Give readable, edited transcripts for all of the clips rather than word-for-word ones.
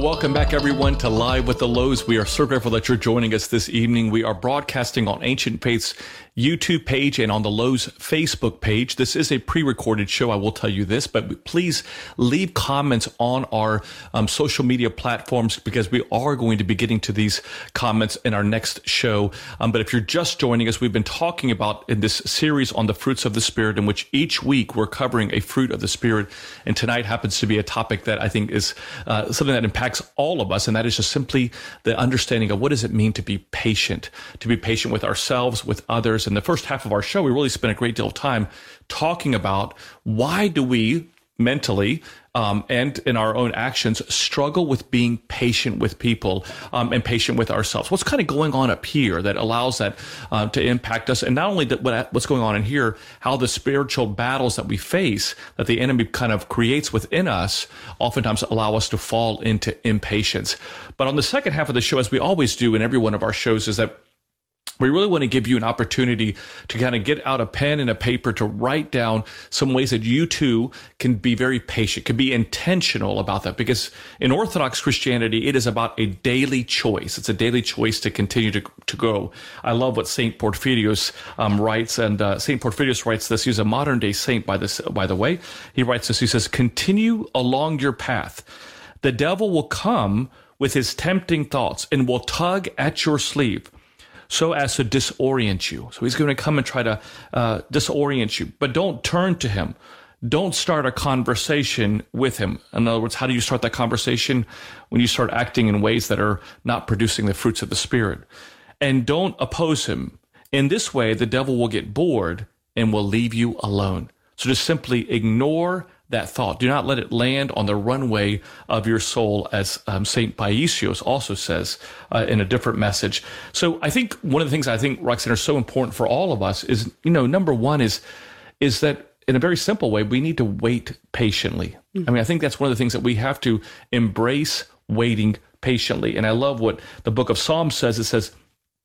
welcome back everyone to Live with the Lows. We are so grateful that you're joining us this evening. We are broadcasting on Ancient Faith's YouTube page and on the Lows Facebook page. This is a pre-recorded show, I will tell you this, but please leave comments on our social media platforms because we are going to be getting to these comments in our next show. But if you're just joining us, we've been talking about in this series on the fruits of the Spirit, in which each week we're covering a fruit of the Spirit. And tonight happens to be a topic that I think is something that impacts all of us, and that is just simply the understanding of what does it mean to be patient with ourselves, with others. In the first half of our show, we really spent a great deal of time talking about why do we mentally and in our own actions struggle with being patient with people and patient with ourselves. What's kind of going on up here that allows that to impact us? And not only what's going on in here, how the spiritual battles that we face, that the enemy kind of creates within us, oftentimes allow us to fall into impatience. But on the second half of the show, as we always do in every one of our shows, is that we really want to give you an opportunity to kind of get out a pen and a paper to write down some ways that you too can be very patient, can be intentional about that. Because in Orthodox Christianity, it is about a daily choice. It's a daily choice to continue to go. I love what St. Porphyrios writes, and St. Porphyrios writes this. He's a modern day saint, by the way. He writes this. He says, "Continue along your path. The devil will come with his tempting thoughts and will tug at your sleeve, so as to disorient you." So he's going to come and try to disorient you. But don't turn to him. Don't start a conversation with him. In other words, how do you start that conversation? When you start acting in ways that are not producing the fruits of the Spirit. And don't oppose him. In this way, the devil will get bored and will leave you alone. So just simply ignore that thought. Do not let it land on the runway of your soul, as St. Paisios also says in a different message. So I think one of the things I think, Roxanne, are so important for all of us is, number one is that in a very simple way, we need to wait patiently. I mean, I think that's one of the things that we have to embrace, waiting patiently. And I love what the book of Psalms says. It says,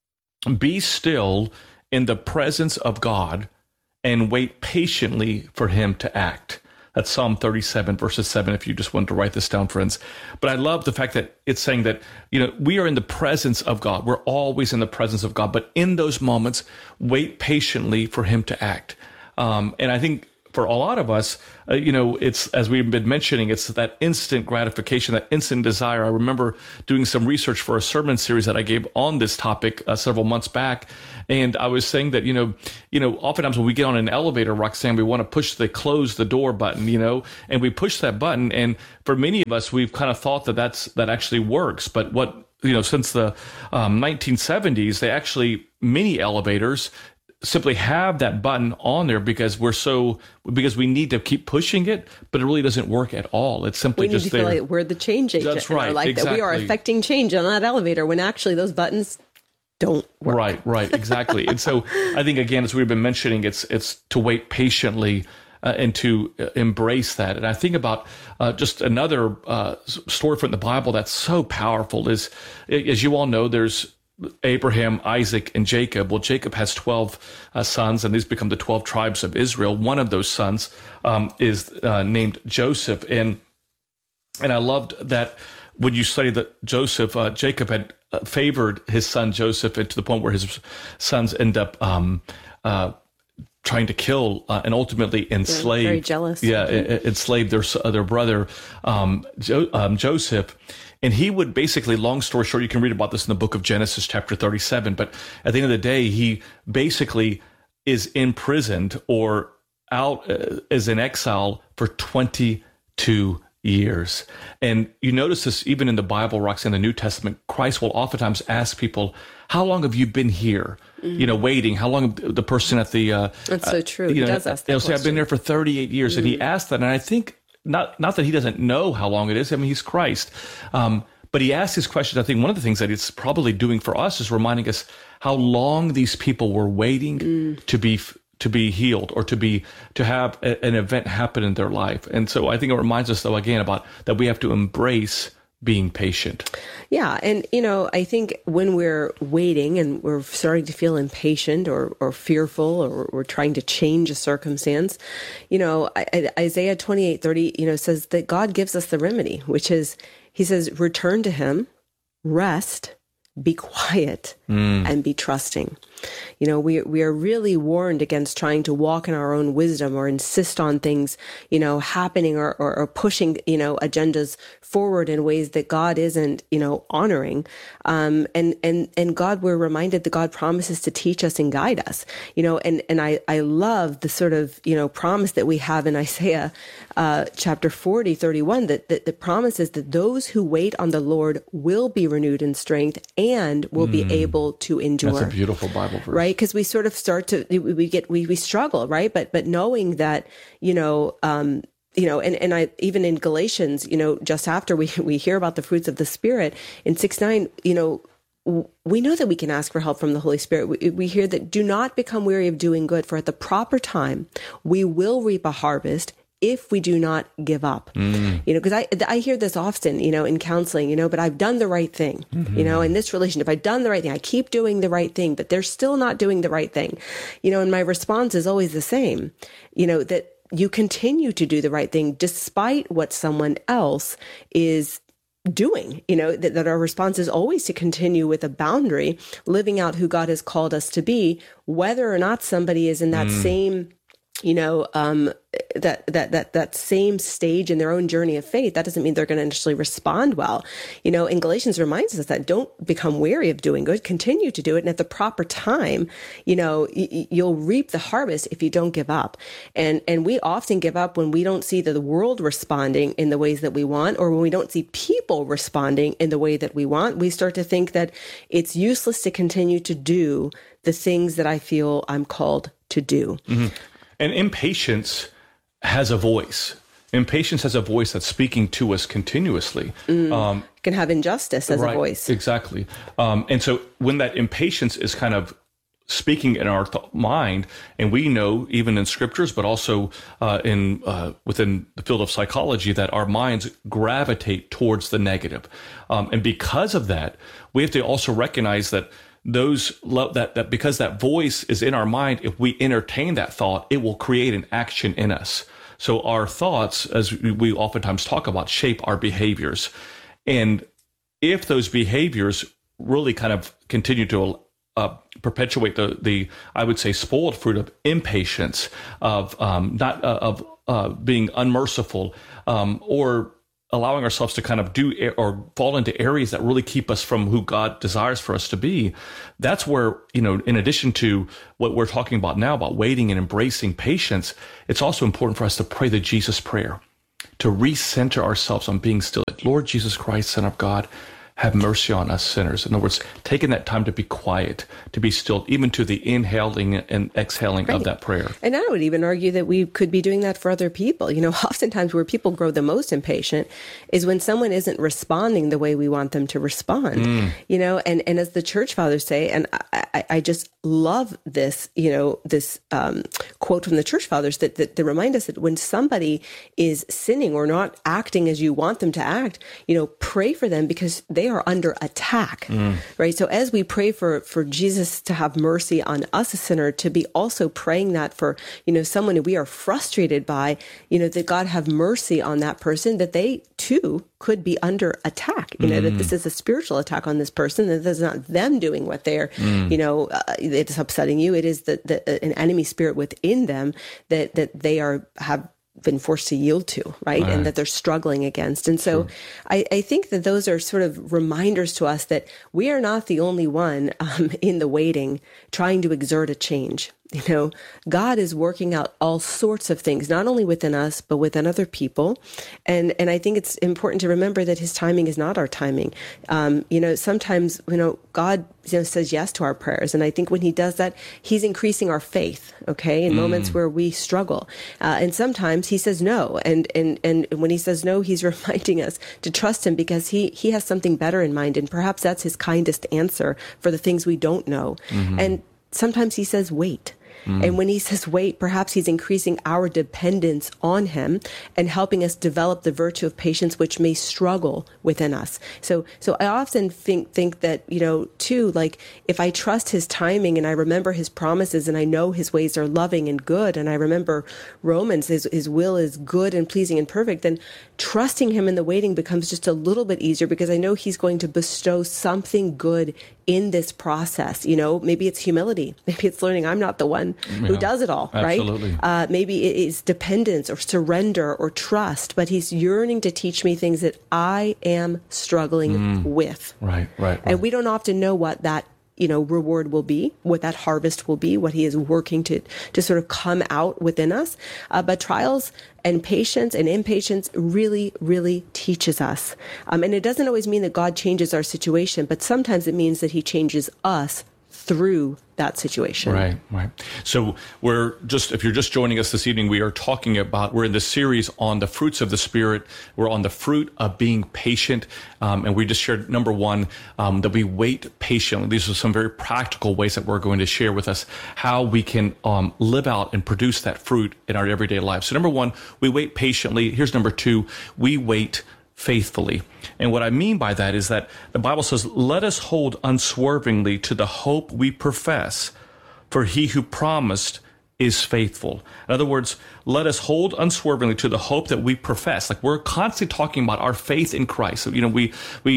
"Be still in the presence of God and wait patiently for him to act." That's Psalm 37, verses 7, if you just wanted to write this down, friends. But I love the fact that it's saying that, we are in the presence of God. We're always in the presence of God. But in those moments, wait patiently for him to act. And I think for a lot of us, it's, as we've been mentioning, it's that instant gratification, that instant desire. I remember doing some research for a sermon series that I gave on this topic several months back. And I was saying that, oftentimes when we get on an elevator, Roxanne, we want to close the door button, and we push that button. And for many of us, we've kind of thought that actually works. But since the 1970s, many elevators simply have that button on there because we need to keep pushing it, but it really doesn't work at all. It's simply just there. We need to feel like we're the change agent. That's right. Like exactly. That we are affecting change on that elevator when actually those buttons don't work. Right, exactly. And so I think, again, as we've been mentioning, it's to wait patiently and to embrace that. And I think about just another story from the Bible that's so powerful is, as you all know, there's Abraham, Isaac, and Jacob. Well, Jacob has 12 sons, and these become the 12 tribes of Israel. One of those sons is named Joseph. And I loved that when you study that Jacob had favored his son Joseph to the point where his sons end up trying to kill and ultimately enslave. Very jealous. Yeah, enslave their brother Joseph. And he would basically, long story short, you can read about this in the book of Genesis, chapter 37. But at the end of the day, he basically is imprisoned or out as in exile for 22 years. And you notice this even in the Bible, Roxanne, in the New Testament. Christ will oftentimes ask people, "How long have you been here?" Waiting. How long the person at the that's so true. He does ask that they'll say, "I've been there for 38 years," and he asked that. And I think not that he doesn't know how long it is. I mean, he's Christ. But he asked these questions. I think one of the things that it's probably doing for us is reminding us how long these people were waiting to be healed or to have an event happen in their life. And so I think it reminds us, though, again, about that we have to embrace being patient. Yeah. And, I think when we're waiting and we're starting to feel impatient or fearful, or we're trying to change a circumstance, Isaiah 28:30, says that God gives us the remedy, which is, he says, return to him, rest, be quiet, and be trusting. We are really warned against trying to walk in our own wisdom or insist on things, happening or pushing, agendas forward in ways that God isn't, honoring. And God, we're reminded that God promises to teach us and guide us, and I love the sort of, promise that we have in Isaiah, chapter 40:31, that promises that those who wait on the Lord will be renewed in strength and will be able to endure. That's a beautiful Bible verse. Right? Because we sort of start to, we struggle, right? But knowing that, and I, even in Galatians, just after we hear about the fruits of the Spirit in 6:9, we know that we can ask for help from the Holy Spirit. We hear that do not become weary of doing good, for at the proper time, we will reap a harvest if we do not give up. Because I hear this often, in counseling, but I've done the right thing, in this relationship, I've done the right thing. I keep doing the right thing, but they're still not doing the right thing. And my response is always the same, that you continue to do the right thing despite what someone else is doing, that our response is always to continue with a boundary, living out who God has called us to be, whether or not somebody is in that same that same stage in their own journey of faith. That doesn't mean they're going to initially respond well. In Galatians reminds us that don't become weary of doing good, continue to do it. And at the proper time, you'll reap the harvest if you don't give up. And we often give up when we don't see the world responding in the ways that we want, or when we don't see people responding in the way that we want. We start to think that it's useless to continue to do the things that I feel I'm called to do. And impatience has a voice. Impatience has a voice that's speaking to us continuously. Can have injustice as a voice. Exactly. And so when that impatience is kind of speaking in our mind, and we know even in scriptures, but also within the field of psychology, that our minds gravitate towards the negative. And because of that, we have to also recognize that that because that voice is in our mind, if we entertain that thought, it will create an action in us. So our thoughts, as we oftentimes talk about, shape our behaviors. And if those behaviors really kind of continue to perpetuate the I would say, spoiled fruit of impatience, of being unmerciful, or allowing ourselves to kind of do or fall into areas that really keep us from who God desires for us to be, that's where, in addition to what we're talking about now, about waiting and embracing patience, it's also important for us to pray the Jesus prayer, to recenter ourselves on being still. Lord Jesus Christ, Son of God, have mercy on us sinners. In other words, taking that time to be quiet, to be still, even to the inhaling and exhaling of that prayer. And I would even argue that we could be doing that for other people. Oftentimes where people grow the most impatient is when someone isn't responding the way we want them to respond. And as the church fathers say, and I just love this, this quote from the church fathers that remind us that when somebody is sinning or not acting as you want them to act, pray for them because they are under attack, right? So as we pray for Jesus to have mercy on us, a sinner, to be also praying that for, someone who we are frustrated by, that God have mercy on that person, that they too could be under attack, that this is a spiritual attack on this person, that it's not them doing what they're, it's upsetting you. It is an enemy spirit within them that they have been forced to yield to, right? And that they're struggling against. And so I think that those are sort of reminders to us that we are not the only one in the waiting trying to exert a change. God is working out all sorts of things, not only within us, but within other people. And I think it's important to remember that his timing is not our timing. Sometimes, God says yes to our prayers. And I think when he does that, he's increasing our faith, okay, in moments where we struggle. And sometimes he says no. And when he says no, he's reminding us to trust him because he has something better in mind. And perhaps that's his kindest answer for the things we don't know. And sometimes he says, wait. And when he says wait, perhaps he's increasing our dependence on him and helping us develop the virtue of patience, which may struggle within us. So I often think that, too, like if I trust his timing and I remember his promises and I know his ways are loving and good, and I remember Romans, his will is good and pleasing and perfect, then trusting him in the waiting becomes just a little bit easier because I know he's going to bestow something good in this process. Maybe it's humility. Maybe it's learning I'm not the one who does it all, absolutely. Right? Maybe it is dependence or surrender or trust, but he's yearning to teach me things that I am struggling with. Right. And we don't often know what that reward will be, what that harvest will be, what he is working to sort of come out within us. But trials and patience and impatience really, really teaches us. And it doesn't always mean that God changes our situation, but sometimes it means that he changes us through that situation. Right. So if you're just joining us this evening, we're in the series on the fruits of the Spirit. We're on the fruit of being patient. And we just shared number one, that we wait patiently. These are some very practical ways that we're going to share with us how we can live out and produce that fruit in our everyday life. So number one, we wait patiently. Here's number two, we wait faithfully. And what I mean by that is that the Bible says, let us hold unswervingly to the hope we profess, for he who promised is faithful. In other words, let us hold unswervingly to the hope that we profess. Like we're constantly talking about our faith in Christ. So, we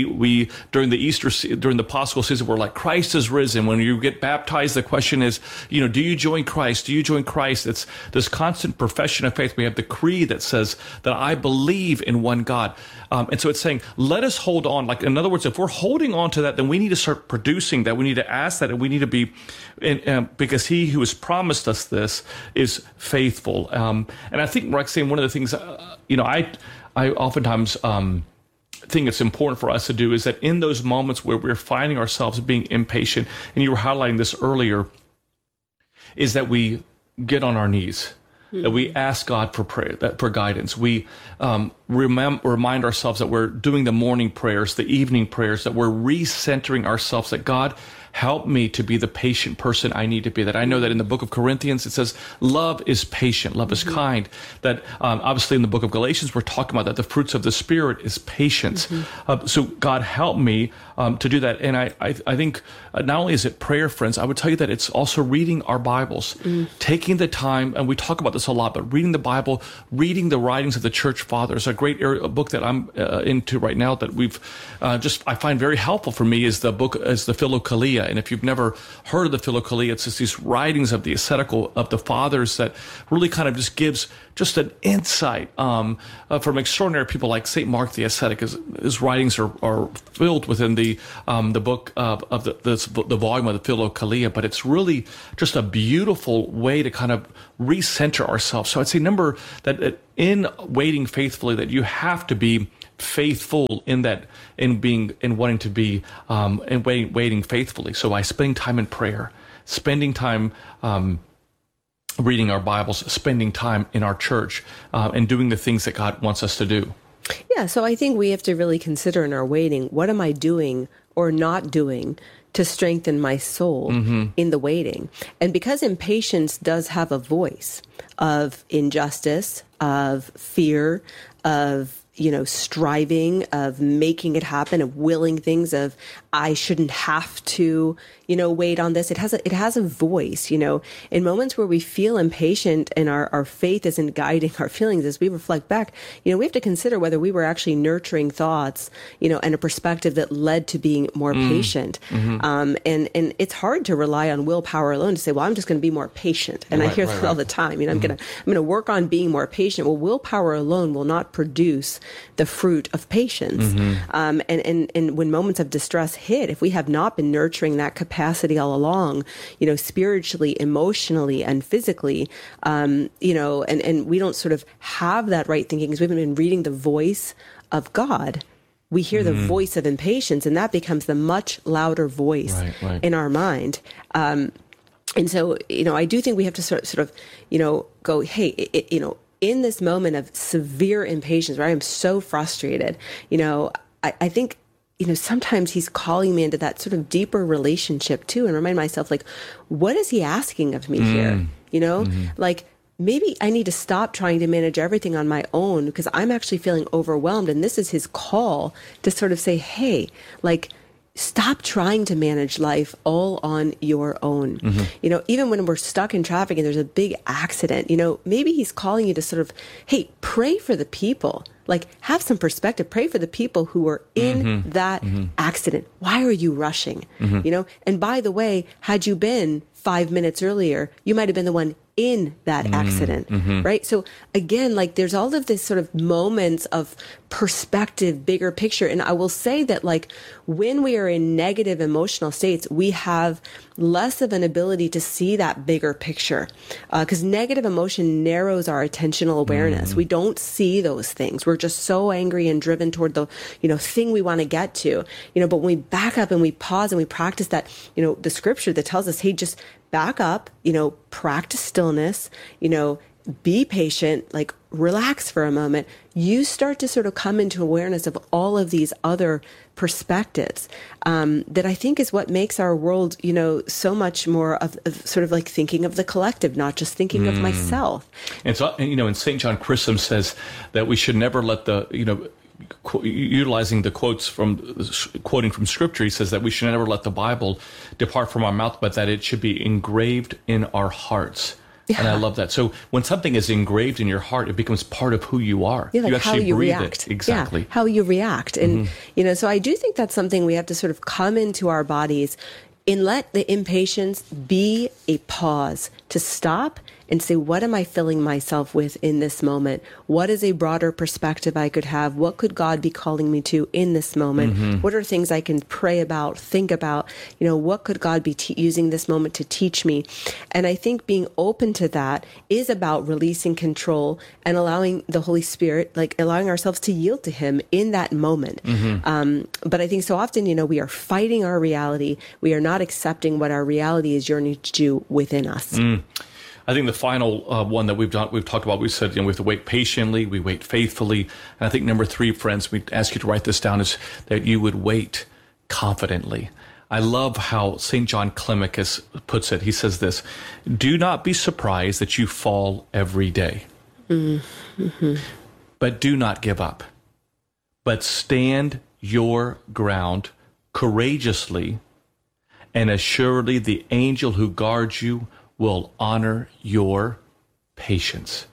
during the Paschal season, we're like, Christ is risen. When you get baptized, the question is, do you join Christ? Do you join Christ? It's this constant profession of faith. We have the creed that says that I believe in one God. And so it's saying, let us hold on. Like, in other words, if we're holding on to that, then we need to start producing that. We need to ask that, and we need to be, because he who has promised us this is faithful. And I think, Roxanne, one of the things, I oftentimes think it's important for us to do is that in those moments where we're finding ourselves being impatient, and you were highlighting this earlier, is that we get on our knees. That we ask God for prayer, for guidance. We remind ourselves that we're doing the morning prayers, the evening prayers, that we're recentering ourselves, that God, help me to be the patient person I need to be. That I know that in the book of Corinthians, it says, love is patient, love is kind. That obviously in the book of Galatians, we're talking about that the fruits of the Spirit is patience. So God, help me to do that. And I think not only is it prayer, friends, I would tell you that it's also reading our Bibles, taking the time, and we talk about this a lot, but reading the Bible, reading the writings of the church fathers. A great book that I'm into right now that I find very helpful for me is the Philokalia. And if you've never heard of the Philokalia, it's just these writings of the ascetical, of the fathers that really kind of just gives just an insight from extraordinary people like St. Mark the ascetic. His writings are filled within the book of the volume of the Philokalia, but it's really just a beautiful way to kind of recenter ourselves. So I'd say that in waiting faithfully, that you have to be faithful in wanting to be and waiting faithfully. So by spending time in prayer, spending time reading our Bibles, spending time in our church, and doing the things that God wants us to do. Yeah, so I think we have to really consider in our waiting, what am I doing or not doing to strengthen my soul in the waiting? And because impatience does have a voice of injustice, of fear, of striving, of making it happen, of willing things, of I shouldn't have to, wait on this. It has a voice, in moments where we feel impatient and our faith isn't guiding our feelings as we reflect back, we have to consider whether we were actually nurturing thoughts, and a perspective that led to being more patient. And it's hard to rely on willpower alone to say, well, I'm just going to be more patient. And I hear that all the time. I'm going to work on being more patient. Well, willpower alone will not produce the fruit of patience. And when moments of distress hit, if we have not been nurturing that capacity all along, spiritually, emotionally, and physically, and we don't sort of have that right thinking because we haven't been reading the voice of God, we hear the voice of impatience, and that becomes the much louder voice in our mind. And so, I do think we have to sort of, go, hey, in this moment of severe impatience where I am so frustrated, I think, sometimes he's calling me into that sort of deeper relationship too, and remind myself, like, what is he asking of me here? Like, maybe I need to stop trying to manage everything on my own, because I'm actually feeling overwhelmed. And this is his call to sort of say, hey, like, stop trying to manage life all on your own. Even when we're stuck in traffic and there's a big accident, maybe he's calling you to sort of, hey, pray for the people. Like, have some perspective. Pray for the people who were in that accident. Why are you rushing? And by the way, had you been 5 minutes earlier, you might have been the one in that accident, right? So again, like, there's all of this sort of moments of perspective, bigger picture. And I will say that, like, when we are in negative emotional states, we have less of an ability to see that bigger picture, because negative emotion narrows our attentional awareness. We don't see those things. We're just so angry and driven toward the, thing we want to get to, but when we back up and we pause and we practice that, the scripture that tells us, hey, just back up, practice stillness, be patient, like, relax for a moment, you start to sort of come into awareness of all of these other perspectives, that I think is what makes our world, so much more of sort of like thinking of the collective, not just thinking of myself. And so, and St. John Chrysostom says that we should never let the, utilizing the quoting from scripture, he says that we should never let the Bible depart from our mouth, but that it should be engraved in our hearts. Yeah. And I love that. So when something is engraved in your heart, it becomes part of who you are. Yeah, like you actually how you breathe react. It. Exactly. Yeah, how you react. And, so I do think that's something we have to sort of come into our bodies and let the impatience be a pause to stop and say, what am I filling myself with in this moment? What is a broader perspective I could have? What could God be calling me to in this moment? What are things I can pray about, think about? What could God be using this moment to teach me? And I think being open to that is about releasing control and allowing the Holy Spirit, like allowing ourselves to yield to him in that moment. But I think so often, we are fighting our reality. We are not accepting what our reality is yearning to do within us. I think the final one that we've talked about, we said, we have to wait patiently, we wait faithfully. And I think number 3, friends, we ask you to write this down, is that you would wait confidently. I love how St. John Climacus puts it. He says this: do not be surprised that you fall every day, but do not give up, but stand your ground courageously, and assuredly the angel who guards you will honor your patience.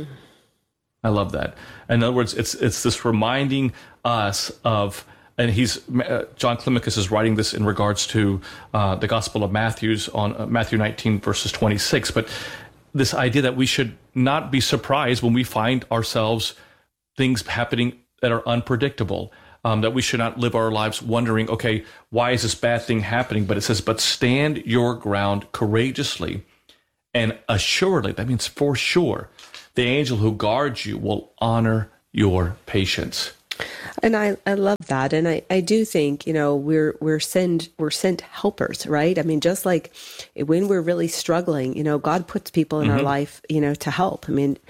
I love that. In other words, it's this reminding us of, and John Climacus is writing this in regards to the Gospel of Matthew's on Matthew 19 verses 26. But this idea that we should not be surprised when we find ourselves things happening that are unpredictable. That we should not live our lives wondering, okay, why is this bad thing happening? But it says, but stand your ground courageously. And assuredly, that means for sure, the angel who guards you will honor your patience. And I love that. And I do think, we're sent helpers, right? I mean, just like when we're really struggling, God puts people in our life, to help. I mean,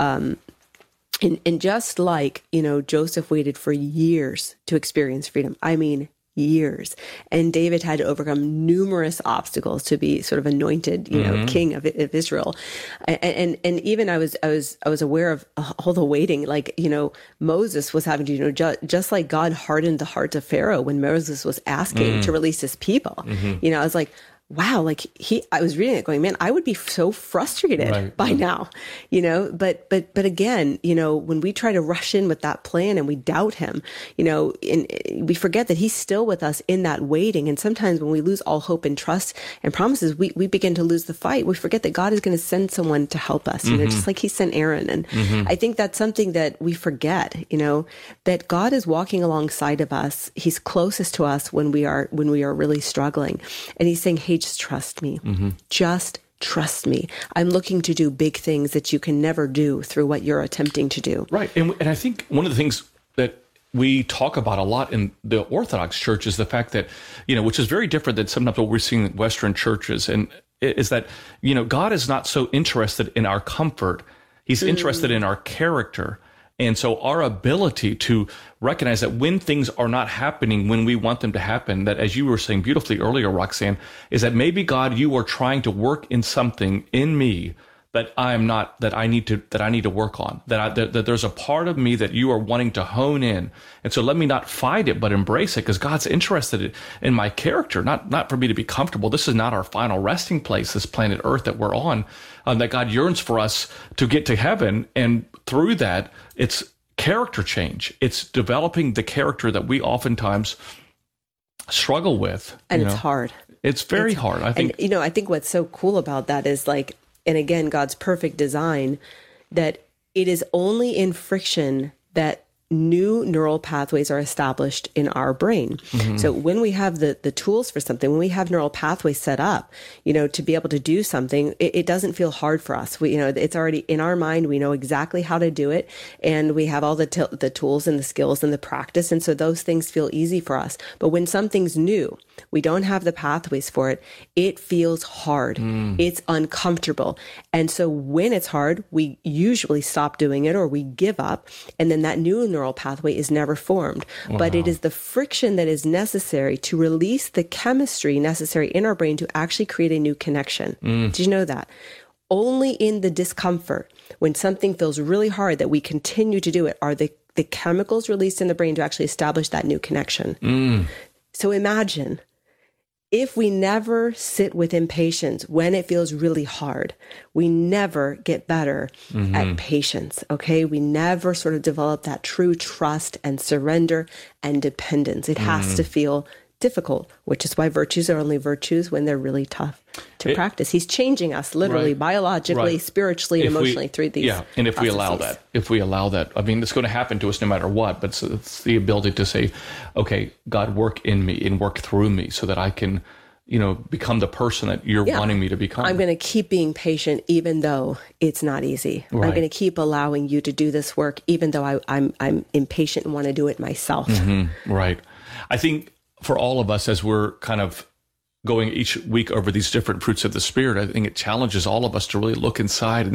and just like, Joseph waited for years to experience freedom. I mean, years. And David had to overcome numerous obstacles to be sort of anointed, king of Israel. And even I was aware of all the waiting, like, Moses was having to, just like God hardened the heart of Pharaoh when Moses was asking to release his people. I was like, wow, like I was reading it going, man, I would be so frustrated by now, but again, when we try to rush in with that plan and we doubt him, and we forget that he's still with us in that waiting. And sometimes when we lose all hope and trust and promises, we begin to lose the fight. We forget that God is going to send someone to help us, just like he sent Aaron. And I think that's something that we forget, that God is walking alongside of us. He's closest to us when we are really struggling. And he's saying, hey, just trust me. Just trust me. I'm looking to do big things that you can never do through what you're attempting to do. Right. And I think one of the things that we talk about a lot in the Orthodox Church is the fact that, which is very different than sometimes what we're seeing in Western churches, and is that, God is not so interested in our comfort. He's interested in our character. And so our ability to recognize that when things are not happening when we want them to happen, that as you were saying beautifully earlier, Roxanne, is that maybe God, you are trying to work in something in me that I am not, that I need to work on, that there's a part of me that you are wanting to hone in. And so let me not fight it, but embrace it, because God's interested in my character, not for me to be comfortable. This is not our final resting place, this planet Earth that we're on, that God yearns for us to get to heaven. And through that, it's character change. It's developing the character that we oftentimes struggle with. And it's hard. It's very hard. I think, and, I think what's so cool about that is like, and again, God's perfect design, that it is only in friction that new neural pathways are established in our brain. Mm-hmm. So when we have the tools for something, when we have neural pathways set up, to be able to do something, it doesn't feel hard for us. We, it's already in our mind. We know exactly how to do it, and we have all the tools and the skills and the practice. And so those things feel easy for us. But when something's new, we don't have the pathways for it, it feels hard. It's uncomfortable. And so when it's hard, we usually stop doing it or we give up. And then that new neural pathway is never formed. Wow. But it is the friction that is necessary to release the chemistry necessary in our brain to actually create a new connection. Did you know that? Only in the discomfort, when something feels really hard, that we continue to do it, are the chemicals released in the brain to actually establish that new connection. So imagine if we never sit with impatience when it feels really hard, we never get better at patience, okay? We never sort of develop that true trust and surrender and dependence. It has to feel difficult, which is why virtues are only virtues when they're really tough to practice. He's changing us literally, biologically, spiritually, and emotionally through these and if processes. we allow that, I mean, it's going to happen to us no matter what, but it's the ability to say, okay, God, work in me and work through me so that I can, become the person that you're wanting me to become. I'm going to keep being patient even though it's not easy. Right. I'm going to keep allowing you to do this work even though I'm impatient and want to do it myself. Right. I think for all of us, as we're kind of going each week over these different fruits of the Spirit, I think it challenges all of us to really look inside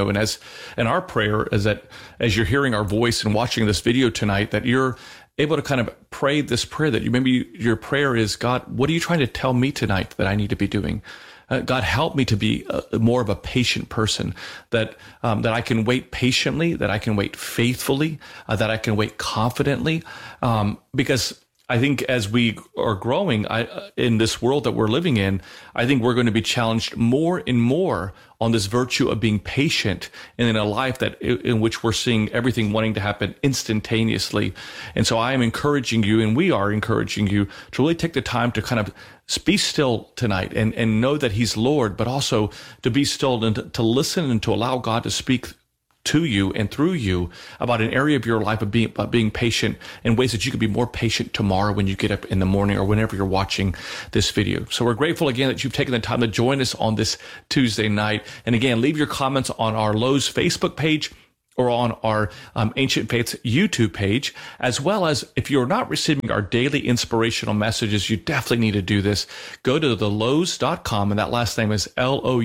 and our prayer is that as you're hearing our voice and watching this video tonight, that you're able to kind of pray this prayer, that maybe your prayer is, God, what are you trying to tell me tonight that I need to be doing? God, help me to be more of a patient person, that I can wait patiently, that I can wait faithfully, that I can wait confidently, because I think as we are growing in this world that we're living in, I think we're going to be challenged more and more on this virtue of being patient and in a life in which we're seeing everything wanting to happen instantaneously. And so I am encouraging you, and we are encouraging you, to really take the time to kind of be still tonight and know that He's Lord, but also to be still and to listen and to allow God to speak to you and through you about an area of your life of being patient in ways that you can be more patient tomorrow when you get up in the morning or whenever you're watching this video. So we're grateful again that you've taken the time to join us on this Tuesday night. And again, leave your comments on our Lowe's Facebook page or on our Ancient Faiths YouTube page, as well as if you're not receiving our daily inspirational messages, you definitely need to do this. Go to thelowes.com, and that last name is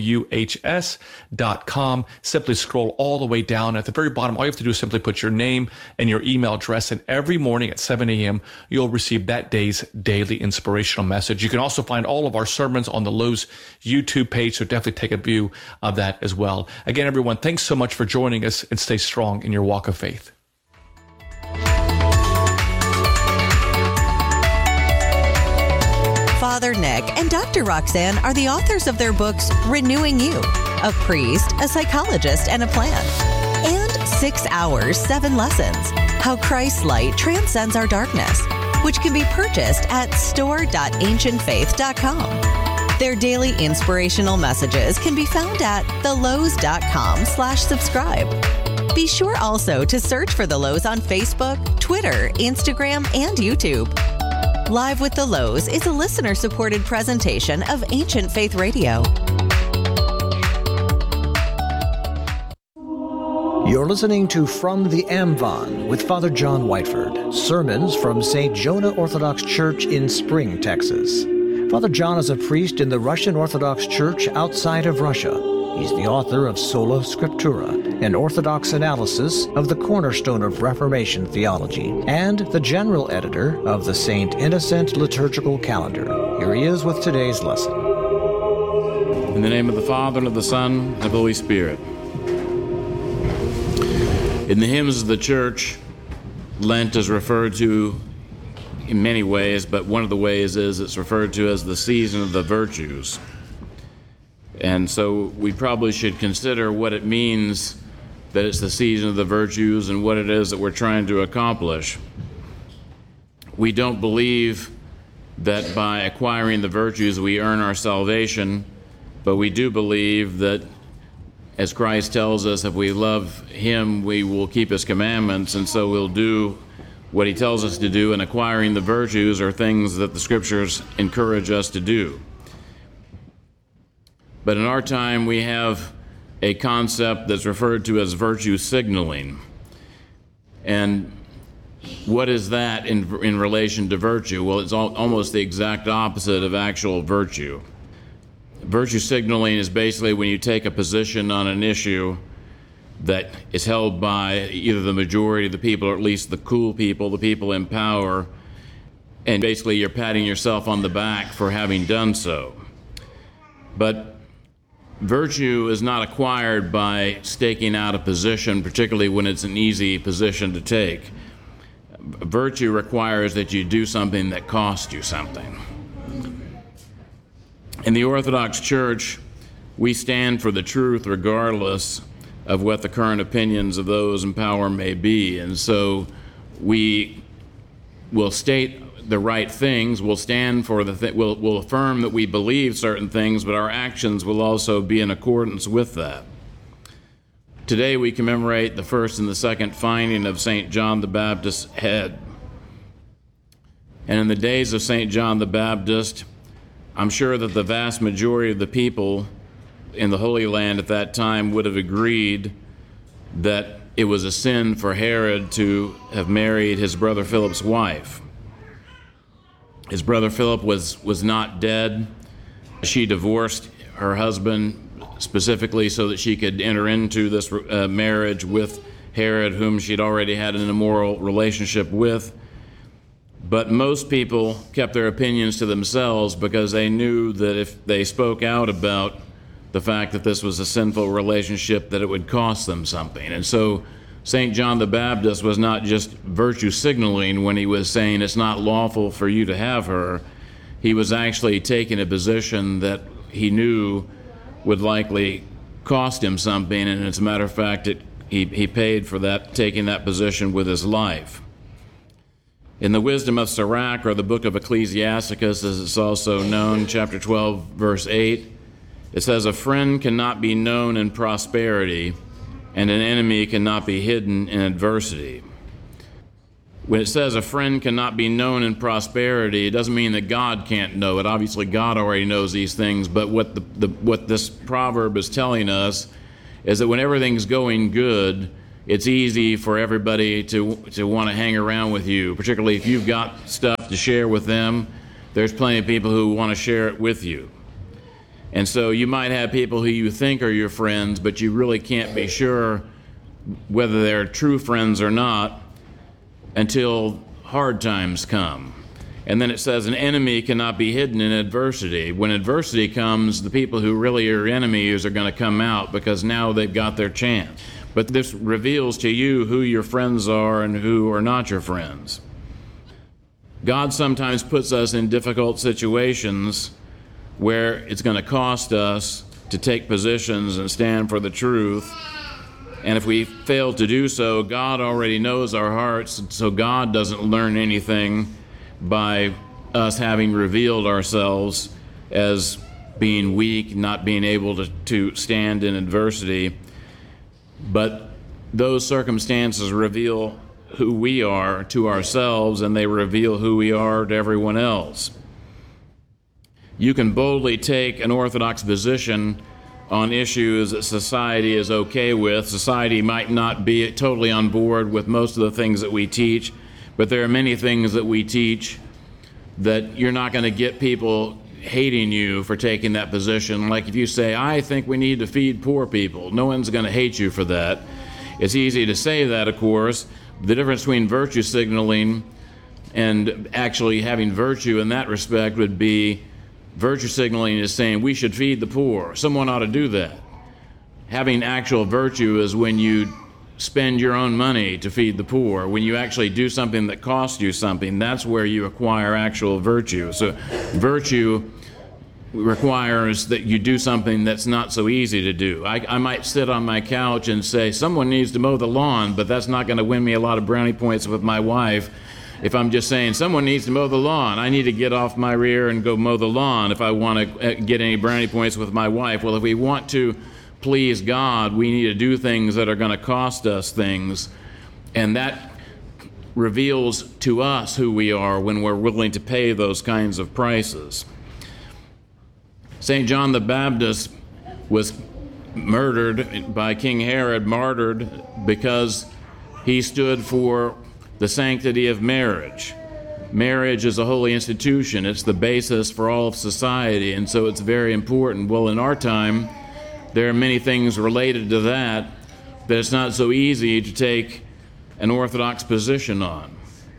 LOUHS.com. Simply scroll all the way down. At the very bottom, all you have to do is simply put your name and your email address, and every morning at 7 a.m., you'll receive that day's daily inspirational message. You can also find all of our sermons on the Lowe's YouTube page, so definitely take a view of that as well. Again, everyone, thanks so much for joining us, and stay strong in your walk of faith. Father Nick and Dr. Roxanne are the authors of their books Renewing You, A Priest, a Psychologist, and a Plan, and 6 Hours, 7 Lessons, How Christ's Light Transcends Our Darkness, which can be purchased at store.ancientfaith.com. Their daily inspirational messages can be found at thelowes.com/subscribe. Be sure also to search for The Lowe's on Facebook, Twitter, Instagram, and YouTube. Live with The Lowe's is a listener-supported presentation of Ancient Faith Radio. You're listening to From the Amvon with Father John Whiteford, sermons from St. Jonah Orthodox Church in Spring, Texas. Father John is a priest in the Russian Orthodox Church outside of Russia. He's the author of Sola Scriptura, an orthodox analysis of the cornerstone of Reformation theology, and the general editor of the St. Innocent Liturgical Calendar. Here he is with today's lesson. In the name of the Father, and of the Son, and of the Holy Spirit. In the hymns of the Church, Lent is referred to in many ways, but one of the ways is it's referred to as the season of the virtues. And so we probably should consider what it means that it's the season of the virtues and what it is that we're trying to accomplish. We don't believe that by acquiring the virtues we earn our salvation, but we do believe that, as Christ tells us, if we love Him, we will keep His commandments, and so we'll do what He tells us to do, and acquiring the virtues are things that the Scriptures encourage us to do. But in our time, we have a concept that's referred to as virtue signaling. And what is that in relation to virtue? Well, it's almost the exact opposite of actual virtue. Virtue signaling is basically when you take a position on an issue that is held by either the majority of the people, or at least the cool people, the people in power, and basically you're patting yourself on the back for having done so. But virtue is not acquired by staking out a position, particularly when it's an easy position to take. Virtue requires that you do something that costs you something. In the Orthodox Church, we stand for the truth regardless of what the current opinions of those in power may be. And so we will state the right things, we'll stand for we'll affirm that we believe certain things, but our actions will also be in accordance with that. Today we commemorate the first and the second finding of St. John the Baptist's head. And in the days of St. John the Baptist, I'm sure that the vast majority of the people in the Holy Land at that time would have agreed that it was a sin for Herod to have married his brother Philip's wife. His brother Philip was not dead. She divorced her husband specifically so that she could enter into this marriage with Herod, whom she'd already had an immoral relationship with. But most people kept their opinions to themselves because they knew that if they spoke out about the fact that this was a sinful relationship, that it would cost them something. And so St. John the Baptist was not just virtue signaling when he was saying it's not lawful for you to have her. He was actually taking a position that he knew would likely cost him something, and as a matter of fact, he paid for that, taking that position with his life. In the Wisdom of Sirach, or the book of Ecclesiasticus, as it's also known, chapter 12, verse 8, it says, "A friend cannot be known in prosperity, and an enemy cannot be hidden in adversity." When it says a friend cannot be known in prosperity, it doesn't mean that God can't know it. Obviously, God already knows these things, but what this proverb is telling us is that when everything's going good, it's easy for everybody to want to hang around with you, particularly if you've got stuff to share with them. There's plenty of people who want to share it with you. And so you might have people who you think are your friends, but you really can't be sure whether they're true friends or not until hard times come. And then it says an enemy cannot be hidden in adversity. When adversity comes, the people who really are enemies are going to come out because now they've got their chance. But this reveals to you who your friends are and who are not your friends. God sometimes puts us in difficult situations where it's going to cost us to take positions and stand for the truth. And if we fail to do so, God already knows our hearts, so God doesn't learn anything by us having revealed ourselves as being weak, not being able to stand in adversity. But those circumstances reveal who we are to ourselves, and they reveal who we are to everyone else. You can boldly take an orthodox position on issues that society is okay with. Society might not be totally on board with most of the things that we teach, but there are many things that we teach that you're not going to get people hating you for taking that position. Like if you say, I think we need to feed poor people, no one's going to hate you for that. It's easy to say that, of course. The difference between virtue signaling and actually having virtue in that respect would be virtue signaling is saying we should feed the poor. Someone ought to do that. Having actual virtue is when you spend your own money to feed the poor. When you actually do something that costs you something, that's where you acquire actual virtue. So virtue requires that you do something that's not so easy to do. I might sit on my couch and say, someone needs to mow the lawn, but that's not going to win me a lot of brownie points with my wife. If I'm just saying, someone needs to mow the lawn, I need to get off my rear and go mow the lawn if I want to get any brownie points with my wife. Well, if we want to please God, we need to do things that are going to cost us things. And that reveals to us who we are when we're willing to pay those kinds of prices. St. John the Baptist was murdered by King Herod, martyred, because he stood for the sanctity of marriage. Marriage is a holy institution. It's the basis for all of society, and so it's very important. Well, in our time, there are many things related to that it's not so easy to take an orthodox position on.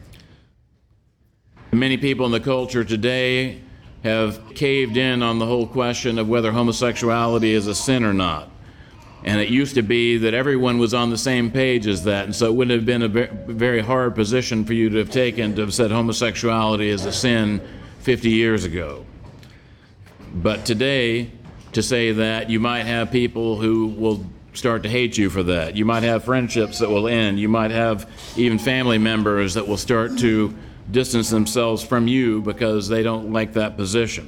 Many people in the culture today have caved in on the whole question of whether homosexuality is a sin or not. And it used to be that everyone was on the same page as that, and so it wouldn't have been a very hard position for you to have taken to have said homosexuality is a sin 50 years ago. But today, to say that, you might have people who will start to hate you for that. You might have friendships that will end. You might have even family members that will start to distance themselves from you because they don't like that position.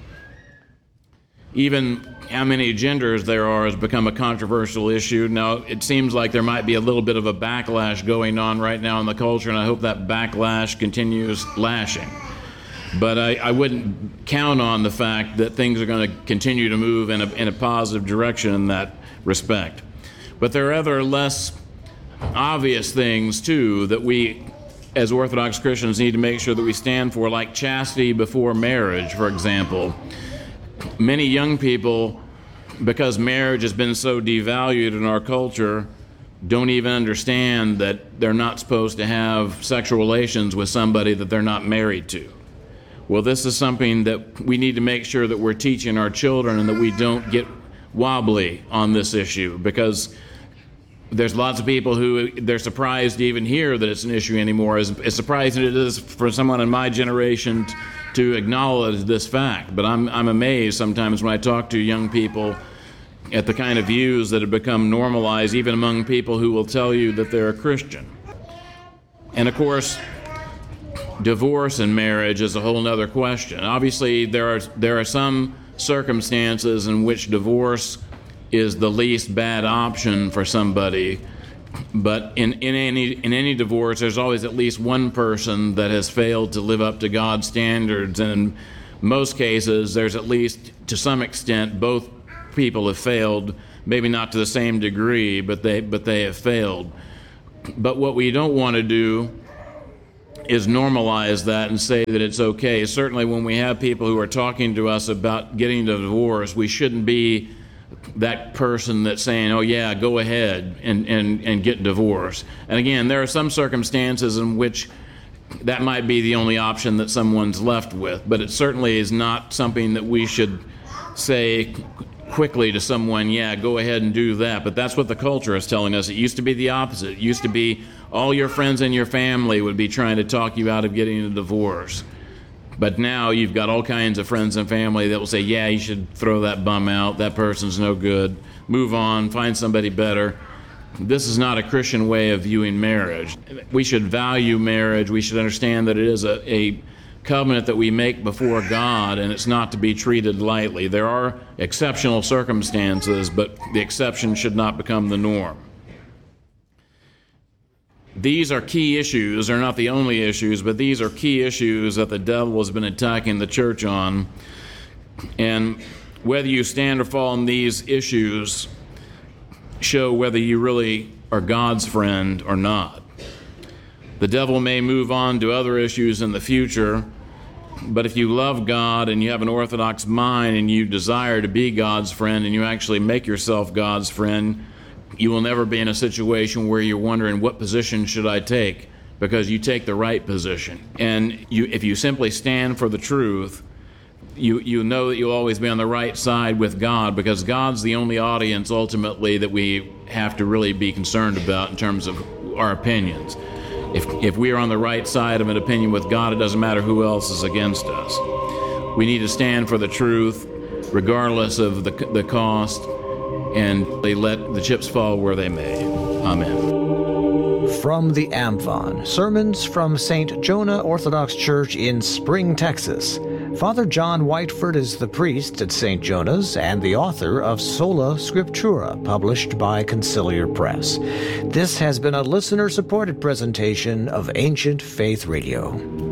Even how many genders there are has become a controversial issue. Now, it seems like there might be a little bit of a backlash going on right now in the culture, and I hope that backlash continues lashing. But I wouldn't count on the fact that things are going to continue to move in a positive direction in that respect. But there are other less obvious things, too, that we as Orthodox Christians need to make sure that we stand for, like chastity before marriage, for example. Many young people, because marriage has been so devalued in our culture, don't even understand that they're not supposed to have sexual relations with somebody that they're not married to. Well, this is something that we need to make sure that we're teaching our children and that we don't get wobbly on this issue, because there's lots of people who they're surprised to even hear that it's an issue anymore. As surprising it is for someone in my generation to acknowledge this fact. But I'm amazed sometimes when I talk to young people at the kind of views that have become normalized, even among people who will tell you that they're a Christian. And of course, divorce in marriage is a whole other question. Obviously, there are some circumstances in which divorce is the least bad option for somebody, but in any divorce, there's always at least one person that has failed to live up to God's standards, and in most cases, there's at least, to some extent, both people have failed, maybe not to the same degree, but they have failed. But what we don't want to do is normalize that and say that it's okay. Certainly when we have people who are talking to us about getting a divorce, we shouldn't be that person that's saying, oh yeah, go ahead and get divorced. And again, there are some circumstances in which that might be the only option that someone's left with, but it certainly is not something that we should say quickly to someone, yeah, go ahead and do that. But that's what the culture is telling us. It used to be the opposite. It used to be all your friends and your family would be trying to talk you out of getting a divorce. But now you've got all kinds of friends and family that will say, yeah, you should throw that bum out. That person's no good. Move on. Find somebody better. This is not a Christian way of viewing marriage. We should value marriage. We should understand that it is a covenant that we make before God, and it's not to be treated lightly. There are exceptional circumstances, but the exception should not become the norm. These are key issues. They're not the only issues, but these are key issues that the devil has been attacking the church on. And whether you stand or fall on these issues show whether you really are God's friend or not. The devil may move on to other issues in the future, But if you love God and you have an orthodox mind and you desire to be God's friend and you actually make yourself God's friend, you will never be in a situation where you're wondering, what position should I take? Because you take the right position. And if you simply stand for the truth, you know that you'll always be on the right side with God, because God's the only audience ultimately that we have to really be concerned about in terms of our opinions. If we are on the right side of an opinion with God, it doesn't matter who else is against us. We need to stand for the truth regardless of the cost, and they let the chips fall where they may. Amen. From the Amphion, sermons from St. Jonah Orthodox Church in Spring, Texas. Father John Whiteford is the priest at St. Jonah's and the author of Sola Scriptura, published by Conciliar Press. This has been a listener-supported presentation of Ancient Faith Radio.